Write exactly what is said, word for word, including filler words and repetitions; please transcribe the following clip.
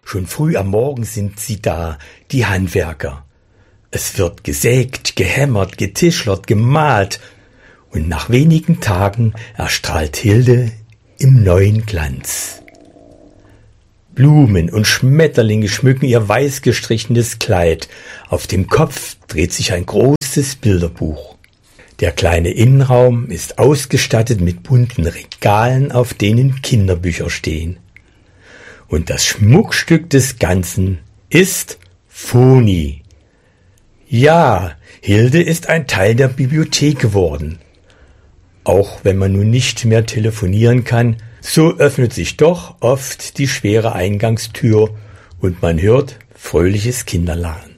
Schon früh am Morgen sind sie da, die Handwerker. Es wird gesägt, gehämmert, getischlert, gemalt, und nach wenigen Tagen erstrahlt Hilde im neuen Glanz. Blumen und Schmetterlinge schmücken ihr weiß gestrichenes Kleid. Auf dem Kopf dreht sich ein großes Bilderbuch. Der kleine Innenraum ist ausgestattet mit bunten Regalen, auf denen Kinderbücher stehen. Und das Schmuckstück des Ganzen ist Foni. Ja, Hilde ist ein Teil der Bibliothek geworden. Auch wenn man nun nicht mehr telefonieren kann, so öffnet sich doch oft die schwere Eingangstür und man hört fröhliches Kinderlachen.